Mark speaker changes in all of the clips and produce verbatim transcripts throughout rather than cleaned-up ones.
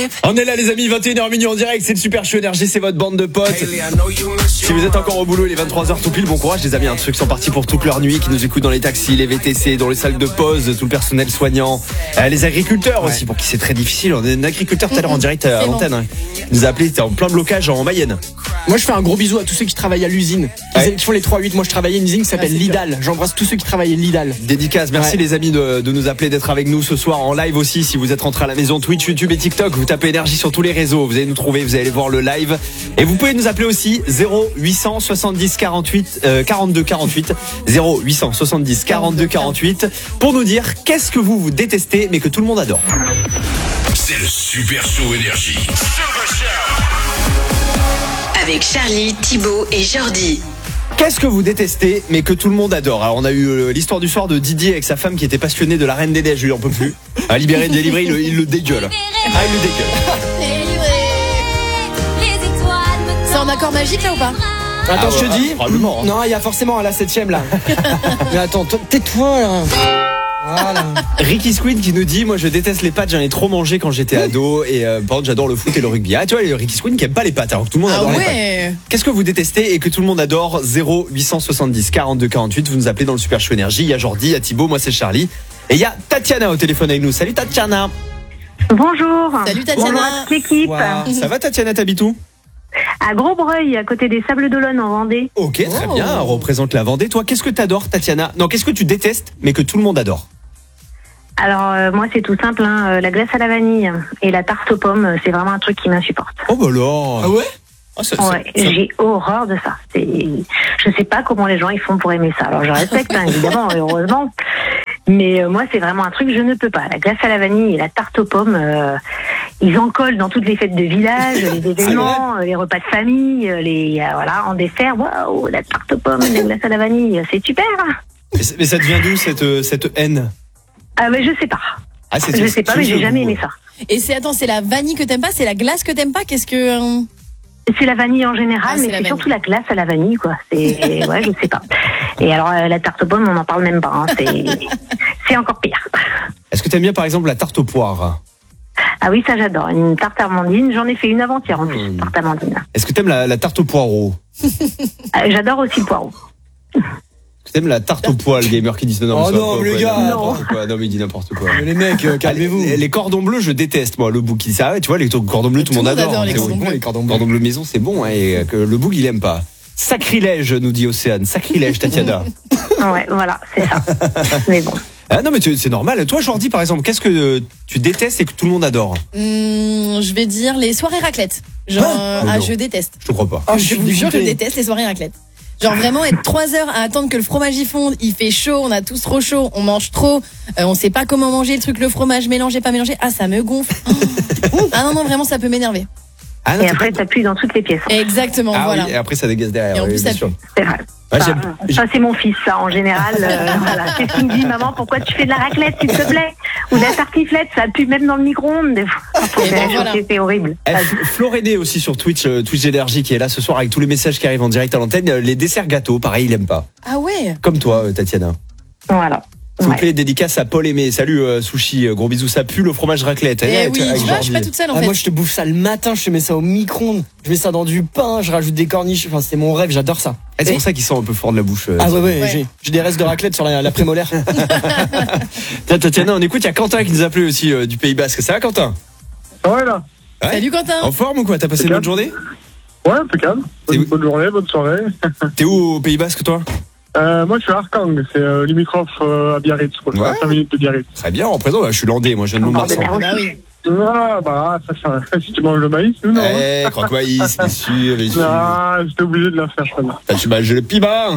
Speaker 1: On est là les amis, vingt et une heures minuit en direct, c'est le Super Show Énergie, c'est votre bande de potes. Si vous êtes encore au boulot, il est vingt-trois heures tout pile, bon courage les amis, hein, ceux qui sont partis pour toute leur nuit, qui nous écoutent dans les taxis, les V T C, dans les salles de pause, tout le personnel soignant, euh, les agriculteurs ouais. aussi, pour qui c'est très difficile. On a un agriculteur tout à l'heure en direct à l'antenne, hein. Il nous a appelé, c'était en plein blocage en Mayenne.
Speaker 2: Moi je fais un gros bisou à tous ceux qui travaillent à l'usine, qui ouais. font les trois huit. Moi je travaillais à une usine qui s'appelle ah, Lidl, j'embrasse tous ceux qui travaillent à Lidl.
Speaker 1: Dédicace, merci ouais. les amis de, de nous appeler, d'être avec nous ce soir en live aussi. Si vous êtes rentrés à la maison, Twitch, YouTube et TikTok, vous tapez Énergie sur tous les réseaux, vous allez nous trouver, vous allez voir le live. Et vous pouvez nous appeler aussi zéro huit cent soixante-dix quarante-huit euh, quarante-deux quarante-huit zéro huit cent soixante-dix quarante-deux quarante-huit pour nous dire qu'est-ce que vous vous détestez mais que tout le monde adore.
Speaker 3: C'est le Super Show Énergie.
Speaker 4: Avec Charlie, Thibaut et Jordi.
Speaker 1: Qu'est-ce que vous détestez mais que tout le monde adore? Alors on a eu euh, l'histoire du soir de Didier avec sa femme qui était passionnée de la Reine des Neiges, lui en peut plus. À libérer, délivré, il, il le dégueule. Ah il le dégueule.
Speaker 5: C'est en accord magique là ou pas?
Speaker 2: Attends,
Speaker 1: ah,
Speaker 2: je te
Speaker 1: ouais,
Speaker 2: dis.
Speaker 1: Probablement.
Speaker 2: Non, il y a forcément à la septième là. Mais attends, tais-toi là. Voilà.
Speaker 1: Ricky Squid qui nous dit moi je déteste les pâtes, j'en ai trop mangé quand j'étais ado et euh, par contre j'adore le foot et le rugby. Ah tu vois Ricky Squid qui aime pas les pâtes alors que tout le monde adore
Speaker 5: ah ouais.
Speaker 1: les pâtes. Qu'est-ce que vous détestez et que tout le monde adore? Zéro huit cent soixante-dix quarante-deux quarante-huit, vous nous appelez dans le Super Show Énergie. Il y a Jordi, il y a Thibaut, moi c'est Charlie et il y a Tatiana au téléphone avec nous. Salut Tatiana.
Speaker 6: Bonjour.
Speaker 5: Salut Tatiana.
Speaker 6: Bonjour à toute l'équipe.
Speaker 1: Wow. Ça va Tatiana, t'habites où?
Speaker 6: À Grosbreuil, à côté des Sables d'Olonne en Vendée.
Speaker 1: Ok, très
Speaker 5: oh.
Speaker 1: bien, on représente la Vendée. Toi, qu'est-ce que t'adores Tatiana? Non, qu'est-ce que tu détestes mais que tout le monde adore?
Speaker 6: Alors euh, moi c'est tout simple, hein, euh, la glace à la vanille et la tarte aux pommes, euh, c'est vraiment un truc qui m'insupporte.
Speaker 1: Oh bah là.
Speaker 2: Ah ouais?
Speaker 1: Oh, ça,
Speaker 6: ouais,
Speaker 1: ça, ça...
Speaker 6: j'ai horreur de ça. C'est... Je sais pas comment les gens ils font pour aimer ça. Alors je respecte hein, évidemment, heureusement. Mais euh, moi c'est vraiment un truc, je ne peux pas. La glace à la vanille et la tarte aux pommes, euh, ils en collent dans toutes les fêtes de village, les événements, les repas de famille, les euh, voilà, en dessert, waouh, la tarte aux pommes, la glace à la vanille, c'est super.
Speaker 1: Mais, mais ça devient d'où cette, cette haine?
Speaker 6: Ah mais je sais pas.
Speaker 1: Ah, c'est,
Speaker 6: je sais pas, mais j'ai jamais aimé ça.
Speaker 5: Et c'est attends, c'est la vanille que t'aimes pas, c'est la glace que t'aimes pas, qu'est-ce que?
Speaker 6: C'est la vanille en général,
Speaker 5: ah,
Speaker 6: mais
Speaker 5: c'est,
Speaker 6: c'est surtout la glace à la vanille, quoi. C'est ouais, je sais pas. Et alors euh, la tarte aux pommes, on n'en parle même pas. Hein. C'est c'est encore pire.
Speaker 1: Est-ce que t'aimes bien par exemple la tarte aux poires?
Speaker 6: Ah oui, ça j'adore. Une tarte amandine, j'en ai fait une avant-hier en plus, mmh. tarte amandine.
Speaker 1: Est-ce que t'aimes la, la tarte aux poireaux?
Speaker 6: euh, J'adore aussi le poireau.
Speaker 1: T'aimes la tarte au poil, gamer qui disent non, non,
Speaker 2: oh non,
Speaker 1: pas,
Speaker 2: le
Speaker 1: pas,
Speaker 2: gars,
Speaker 1: non. Quoi. Non, mais il dit n'importe quoi.
Speaker 2: Mais les mecs, euh, calmez-vous.
Speaker 1: Les, les cordons bleus, je déteste, moi, le boug. Ça, tu vois, les cordons bleus, tout, tout le monde adore. adore
Speaker 5: les cordons bleus.
Speaker 1: Les cordons bleus. Cordons bleus maison, c'est bon, hein, et que le boug, il aime pas. Sacrilège, nous dit Océane. Sacrilège, Tatiana.
Speaker 6: Ouais, voilà, c'est ça. Mais bon.
Speaker 1: Ah non, mais tu, c'est normal. Toi, Jordi, par exemple, qu'est-ce que tu détestes et que tout le monde adore?
Speaker 5: Mmh, je vais dire les soirées raclette. Genre,
Speaker 1: ah,
Speaker 5: ah, je déteste.
Speaker 1: Je te crois pas.
Speaker 5: Oh, je vous jure, je déteste les soirées raclette. Genre vraiment être trois heures à attendre que le fromage y fonde, il fait chaud, on a tous trop chaud, on mange trop, euh, on sait pas comment manger le truc, le fromage mélangé, pas mélangé, ah ça me gonfle. Oh. Ah non non vraiment ça peut m'énerver.
Speaker 1: Ah non,
Speaker 6: et après ça pue dans toutes les pièces.
Speaker 5: Exactement,
Speaker 1: ah,
Speaker 5: voilà.
Speaker 1: Oui, et après ça dégaze derrière.
Speaker 5: Et en
Speaker 1: oui,
Speaker 5: plus ça pue.
Speaker 6: C'est vrai.
Speaker 1: Ouais,
Speaker 6: ça, ça c'est mon fils, ça en général. Euh, voilà. C'est ce qu'il me dit, maman, pourquoi tu fais de la raclette, s'il te plaît, ou de la tartiflette, ça pue même dans le micro-ondes. Des fois. C'est, ben, voilà. c'est, c'est horrible.
Speaker 1: F- Florédé aussi sur Twitch, euh, Twitch Énergie qui est là ce soir avec tous les messages qui arrivent en direct à l'antenne. Les desserts gâteaux, pareil, il aime pas.
Speaker 5: Ah ouais.
Speaker 1: Comme toi, euh, Tatiana.
Speaker 6: Voilà.
Speaker 1: S'il vous
Speaker 6: ouais.
Speaker 1: plaît, dédicace à Paul Aimé. Salut euh, Sushi, euh, gros bisous. Ça pue le fromage raclette.
Speaker 5: Eh
Speaker 1: eh,
Speaker 5: oui, tu vois, je suis pas toute seule en
Speaker 2: ah,
Speaker 5: fait.
Speaker 2: Moi, je te bouffe ça le matin, je te mets ça au micro-ondes, je mets ça dans du pain, je rajoute des corniches. Enfin, c'est mon rêve, j'adore ça.
Speaker 1: Eh, c'est pour ça qu'ils sont un peu forts de la bouche. Euh,
Speaker 2: ah ouais, ouais,
Speaker 5: ouais.
Speaker 2: J'ai, j'ai des restes de raclette sur la, la prémolaire.
Speaker 1: Tiens, Tatiana, on écoute. Il y a Quentin qui nous a appelé aussi euh, du Pays Basque. Ça va, Quentin?
Speaker 7: Ouais, là.
Speaker 1: Ouais.
Speaker 5: Salut Quentin.
Speaker 1: En forme ou quoi? T'as passé une bonne journée?
Speaker 7: Ouais, impeccable. Bonne, bonne journée, bonne soirée.
Speaker 1: T'es où au Pays Basque, toi?
Speaker 7: Euh, moi, je suis à Arkang, c'est euh, limitrophe euh, à Biarritz, quoi. Ouais. cinq minutes de Biarritz.
Speaker 1: Très bien, en présent, bah, je suis landais, moi, je viens de Montmarsan.
Speaker 5: Ah bah oui.
Speaker 7: Ah, bah, ça, ça, ça, si tu manges le maïs, nous, non?
Speaker 1: Eh, croque-maïs, bien sûr, bien sûr.
Speaker 7: Ah, j'étais obligé de la faire, celle-là.
Speaker 1: T'as tu manges le piba.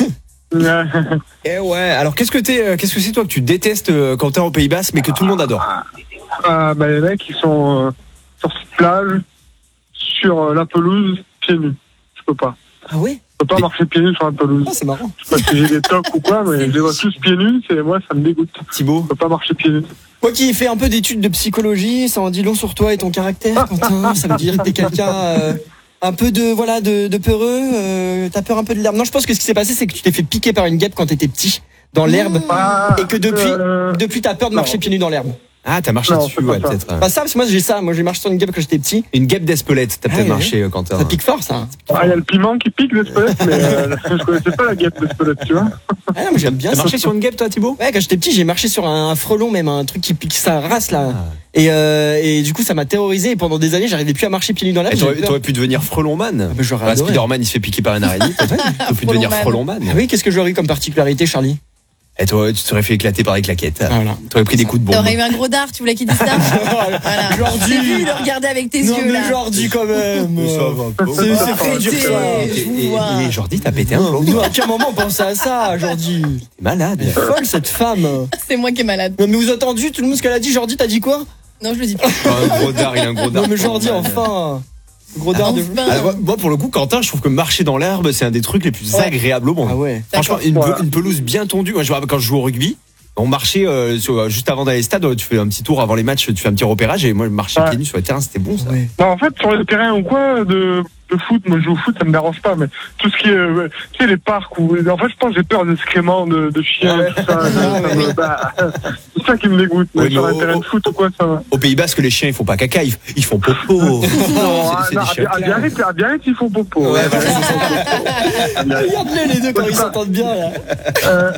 Speaker 1: Eh ouais, alors qu'est-ce que t'es, euh, qu'est-ce que c'est toi que tu détestes euh, quand t'es au Pays Basque, mais que tout le monde adore?
Speaker 7: Ah, bah, les mecs, ils sont euh, sur cette plage, sur euh, la pelouse, pieds nus. Je peux pas.
Speaker 2: Ah ouais?
Speaker 7: Je peux pas marcher pieds nus sur la pelouse.
Speaker 2: Ah, c'est marrant.
Speaker 7: Je sais pas si j'ai des tocs ou quoi, mais je les vois tous pieds nus, c'est, moi, ça me dégoûte.
Speaker 1: Thibaut?
Speaker 7: Je peux pas marcher pieds nus.
Speaker 2: Moi qui ai fait un peu d'études de psychologie, ça en dit long sur toi et ton caractère, Quentin. Ça veut dire que t'es quelqu'un euh, un peu de voilà de, de peureux. Euh, t'as peur un peu de l'herbe. Non, je pense que ce qui s'est passé, c'est que tu t'es fait piquer par une guêpe quand t'étais petit dans l'herbe,
Speaker 7: ah,
Speaker 2: et que depuis
Speaker 7: euh...
Speaker 2: depuis t'as peur de marcher
Speaker 7: non.
Speaker 2: pieds nus dans l'herbe.
Speaker 1: Ah, t'as marché
Speaker 7: Non,
Speaker 1: dessus,
Speaker 7: c'est pas
Speaker 1: ouais,
Speaker 7: ça.
Speaker 1: peut-être.
Speaker 2: Pas ça, parce que moi j'ai ça. Moi j'ai marché sur une guêpe quand j'étais petit.
Speaker 1: Une guêpe d'Espelette, t'as
Speaker 2: Ah,
Speaker 1: peut-être
Speaker 2: ouais.
Speaker 1: marché, euh, Quentin.
Speaker 2: Ça pique fort, ça.
Speaker 7: Ah, il y a le piment qui pique d'Espelette, mais euh, je connaissais pas la guêpe d'Espelette, tu vois.
Speaker 2: Ah non, mais j'aime bien
Speaker 1: T'as
Speaker 2: ça.
Speaker 1: marché sur une guêpe, toi, Thibaut?
Speaker 2: Ouais, quand j'étais petit, j'ai marché sur un, un frelon, même un truc qui pique sa race là.
Speaker 1: Ah.
Speaker 2: Et, euh, et du coup, ça m'a terrorisé. Et pendant des années, j'arrivais plus à marcher pieds nus dans l'air.
Speaker 1: Et
Speaker 2: j'avais
Speaker 1: T'aurais
Speaker 2: peur.
Speaker 1: t'aurais pu devenir Frelonman.
Speaker 2: Ah, mais j'aurais
Speaker 1: Bah,
Speaker 2: adoré.
Speaker 1: Spider-Man, il se fait piquer par une araignée. T'aurais pu devenir
Speaker 5: Frelonman.
Speaker 1: Frelonman.
Speaker 2: Ah oui, qu'est-ce que j'aurais eu comme particularité, Charlie?
Speaker 1: Et toi, tu t'aurais fait éclater par des claquettes.
Speaker 2: Voilà.
Speaker 1: T'aurais pris des coups de bombe.
Speaker 5: T'aurais eu un gros dard, tu voulais qu'il dise ça? Voilà.
Speaker 2: Jordi.
Speaker 5: J'ai vu le regarder avec tes
Speaker 2: Non,
Speaker 5: yeux
Speaker 2: mais
Speaker 5: là.
Speaker 2: Jordi, quand même.
Speaker 1: Mais ça va pas.
Speaker 2: C'est c'est très dur ça.
Speaker 5: Arrêtez.
Speaker 1: Et,
Speaker 5: Je vous
Speaker 1: et,
Speaker 5: vois.
Speaker 1: et Jordi, t'as pété un
Speaker 2: Non,
Speaker 1: plomb.
Speaker 2: nous, à quel moment on pensait à ça, Jordi?
Speaker 1: T'es malade.
Speaker 2: Elle est folle cette femme.
Speaker 5: C'est moi qui est malade.
Speaker 2: Non, mais vous avez entendu tout le monde ce qu'elle a dit? Jordi, t'as dit quoi?
Speaker 5: Non, je le dis pas.
Speaker 1: Oh, un gros dard, il a un gros dard.
Speaker 2: Non, mais Jordi, enfin. Gros dard de.
Speaker 5: Enfin.
Speaker 1: Alors, moi- moi, pour le coup, Quentin, je trouve que marcher dans l'herbe, c'est un des trucs les plus
Speaker 2: Ouais.
Speaker 1: agréables au monde.
Speaker 2: Ah ouais.
Speaker 1: Franchement, une,
Speaker 7: Voilà.
Speaker 1: une pelouse bien tondue. Moi, je me rappelle quand je joue au rugby, on marchait euh, sur- juste avant d'aller au stade. Tu fais un petit tour avant les matchs, tu fais un petit repérage. Et moi, je marchais
Speaker 7: Ouais.
Speaker 1: pieds nus sur le terrain, c'était bon ça.
Speaker 2: Ouais.
Speaker 7: Non, en fait, sur les terrains ou quoi de, de foot, moi je joue au foot, ça me dérange pas, mais tout ce qui est, euh, tu sais, les parcs où, en fait, je pense que j'ai peur des excréments de, de chiens,
Speaker 2: Ouais.
Speaker 7: tout ça. ça, ça me- bah, c'est ça qui me dégoûte. Mais
Speaker 1: Ouais,
Speaker 7: sur
Speaker 1: mais
Speaker 7: un
Speaker 1: au-
Speaker 7: terrain de foot ou quoi, ça va.
Speaker 1: Au Pays Basque, les chiens, ils font pas caca, ils, ils font popo.
Speaker 7: Non,
Speaker 1: C'est- c'est
Speaker 7: non,
Speaker 1: des chiens.
Speaker 7: à Biarritz, à Biarritz, ils font popo.
Speaker 1: Ouais,
Speaker 7: Ouais,
Speaker 1: voilà,
Speaker 2: Regarde-les les deux quand ils s'entendent bien là.
Speaker 7: Euh,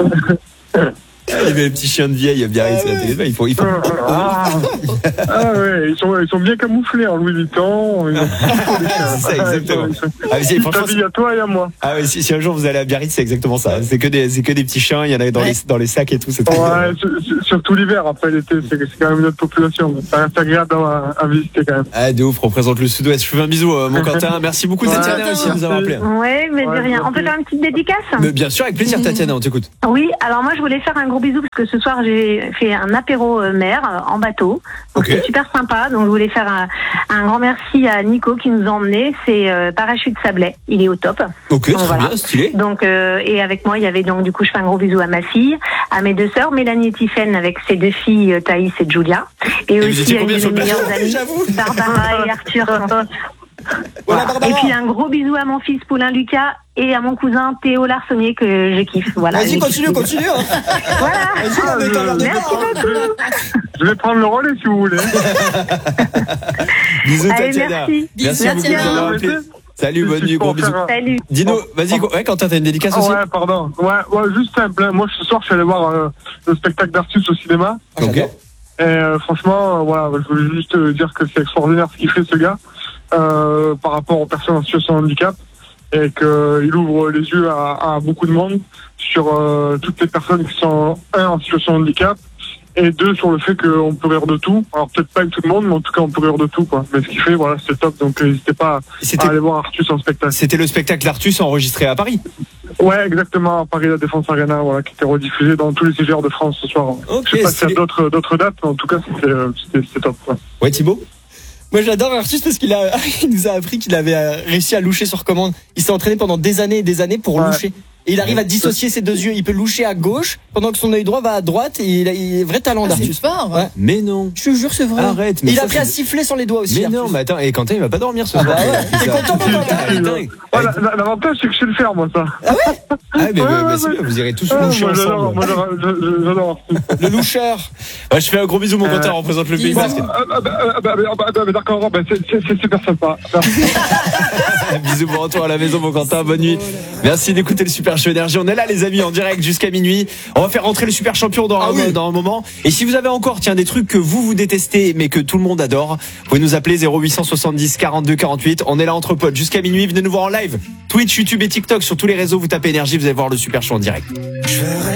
Speaker 1: Il y avait les petits chiens de vieille à Biarritz,
Speaker 2: Ah
Speaker 1: à la
Speaker 2: ouais.
Speaker 1: télé, ils font, ils font.
Speaker 7: ah, ah ouais, ils sont, ils sont bien camouflés en Louis Vuitton. Ils ont les chiens.
Speaker 1: C'est ça, exactement.
Speaker 7: Ils sont-
Speaker 1: Ah, mais c'est-
Speaker 7: Ils
Speaker 1: franchement,
Speaker 7: s'habillent à toi et à moi.
Speaker 1: ah ouais, si, si un jour vous allez à Biarritz, c'est exactement ça. C'est que des, c'est que des petits chiens, il y en a dans,
Speaker 5: Ouais.
Speaker 1: les, dans les sacs et tout. C'est très
Speaker 7: Ouais, sur- sur- surtout l'hiver, après l'été, c'est c'est quand même une autre population. Ça reste agréable à, à visiter quand même.
Speaker 1: Ah, de ouf, représente le sud-ouest. Je vous fais un bisou, euh, mon Quentin. Merci beaucoup,
Speaker 7: Ouais.
Speaker 1: Tatiana, aussi, de nous avoir appelé.
Speaker 6: Ouais, mais
Speaker 7: Ouais,
Speaker 6: de rien.
Speaker 7: merci.
Speaker 6: On peut faire une petite dédicace?
Speaker 1: Mais bien sûr, avec plaisir, Tatiana, on t'écoute.
Speaker 6: Oui, alors moi je voulais faire un gros bisou parce que ce soir j'ai fait un apéro euh, mer euh, en bateau. Donc
Speaker 1: Ok.
Speaker 6: c'est super sympa. Donc je voulais faire un, un grand merci à Nico qui nous a emmenés. C'est euh, Parachute Sablé. Il est au top.
Speaker 1: Ok,
Speaker 6: Donc,
Speaker 1: très
Speaker 6: voilà.
Speaker 1: bien, stylé.
Speaker 6: Donc euh, et avec moi il y avait donc du coup je fais un gros bisou à ma fille, à mes deux sœurs Mélanie et Tiffaine avec ses deux filles euh, Thaïs et Julia, et,
Speaker 1: vous
Speaker 6: aussi
Speaker 1: étiez
Speaker 6: à
Speaker 1: combien
Speaker 6: mes
Speaker 1: sur le
Speaker 6: meilleures
Speaker 1: plateau
Speaker 6: amies
Speaker 2: J'avoue.
Speaker 6: Barbara et Arthur.
Speaker 2: Voilà,
Speaker 6: Et
Speaker 2: Barbara.
Speaker 6: puis un gros bisou à mon fils Paulin Lucas et à mon cousin Théo Larsonnier que je kiffe. Voilà.
Speaker 2: Vas-y,
Speaker 6: Je
Speaker 2: continue,
Speaker 6: kiffe.
Speaker 2: continue. hein.
Speaker 6: Voilà.
Speaker 2: Vas-y, non, mais t'as l'air de
Speaker 6: Merci
Speaker 2: bien.
Speaker 6: beaucoup.
Speaker 7: Je vais prendre le relais si vous voulez.
Speaker 1: Bisous,
Speaker 6: Allez,
Speaker 1: Tatiana.
Speaker 6: merci.
Speaker 1: Merci
Speaker 5: Merci,
Speaker 1: beaucoup de nous avoir
Speaker 7: Tatiana.
Speaker 1: appelé. Salut, bonne
Speaker 7: Si
Speaker 1: nuit,
Speaker 7: je peux
Speaker 1: gros
Speaker 7: en
Speaker 1: bisous.
Speaker 7: faire un-
Speaker 6: Salut.
Speaker 1: Dino, vas-y, go- ouais, Quentin, t'as une dédicace
Speaker 7: Ah
Speaker 1: aussi?
Speaker 7: ouais, pardon. Ouais, ouais, juste simple. hein. Moi, ce soir, je suis allé voir euh, le spectacle d'Artus au cinéma.
Speaker 2: Ah,
Speaker 1: Ok.
Speaker 2: j'adore.
Speaker 7: Et euh, franchement, euh, voilà, je voulais juste euh, dire que c'est extraordinaire ce qu'il fait, ce gars, euh, par rapport aux personnes en situation de handicap. Et qu'il ouvre les yeux à, à beaucoup de monde sur euh, toutes les personnes qui sont, un, en situation de handicap, et deux, sur le fait qu'on peut rire de tout. Alors, peut-être pas avec tout le monde, mais en tout cas, on peut rire de tout, quoi. Mais ce qu'il fait, voilà, c'est top. Donc, euh, n'hésitez pas
Speaker 1: C'était
Speaker 7: à aller voir Artus en spectacle.
Speaker 1: c'était le spectacle Artus enregistré à Paris.
Speaker 7: Ouais, exactement, à Paris La Défense Arena, voilà, qui était rediffusé dans tous les C G R de France ce soir.
Speaker 1: Ok,
Speaker 7: Je sais pas s'il y
Speaker 1: stylé.
Speaker 7: a d'autres, d'autres dates, mais en tout cas, c'était, euh, c'était, c'était top, quoi.
Speaker 1: Ouais, Thibaut?
Speaker 2: Moi j'adore Artus parce qu'il a, il nous a appris qu'il avait euh, réussi à loucher sur commande. Il s'est entraîné pendant des années et des années pour
Speaker 7: Ouais.
Speaker 2: loucher. Et il arrive à dissocier ses deux yeux. Il peut loucher à gauche pendant que son œil droit va à droite. Et il a, il a vrai talent
Speaker 5: Ah, c'est
Speaker 2: d'Artus.
Speaker 5: fort.
Speaker 2: Ouais.
Speaker 1: Mais non.
Speaker 2: Je te jure, c'est vrai.
Speaker 1: Arrête,
Speaker 2: Et
Speaker 1: mais
Speaker 2: il
Speaker 1: ça,
Speaker 2: a appris à
Speaker 1: c'est-
Speaker 2: siffler sans les doigts aussi.
Speaker 1: Mais non,
Speaker 2: Artus.
Speaker 1: mais attends, et Quentin, il va pas dormir ce soir.
Speaker 2: bah ouais.
Speaker 1: C'est
Speaker 2: T'es content pour Quentin?
Speaker 1: Ah, dingue.
Speaker 7: Ouais, la- la- l'avantage, c'est que je sais le faire, moi, ça.
Speaker 1: Ah, mais, mais,
Speaker 7: Ouais,
Speaker 1: bah,
Speaker 7: ouais,
Speaker 1: c'est
Speaker 7: ouais.
Speaker 1: bien, vous irez tous
Speaker 7: Ah,
Speaker 1: loucher
Speaker 7: moi, j'adore,
Speaker 1: ensemble.
Speaker 7: moi, j'adore, j'adore, j'adore.
Speaker 2: Le loucheur.
Speaker 1: Ouais, je fais un gros bisou, mon
Speaker 7: Euh,
Speaker 1: Quentin, représente le Pays
Speaker 5: bisous.
Speaker 1: Basque.
Speaker 7: Ah, ah, bah, ah, bah, ah, bah, ah, bah, d'accord, bah, c'est, c'est, c'est super sympa. Merci.
Speaker 1: Bisous, bon retour à la maison, mon Quentin. Bonne nuit. Merci d'écouter le Super Show Énergie. On est là, les amis, en direct jusqu'à minuit. On va faire rentrer le Super Champion dans,
Speaker 2: Ah
Speaker 1: un,
Speaker 2: oui.
Speaker 1: dans un moment. Et si vous avez encore, tiens, des trucs que vous, vous détestez, mais que tout le monde adore, vous pouvez nous appeler zéro huit cent soixante-dix quarante-deux quarante-huit. On est là entre potes jusqu'à minuit. Venez nous voir en live. Twitch, YouTube et TikTok sur tous les réseaux. Vous tapez Énergie, vous allez voir le Super Show en direct.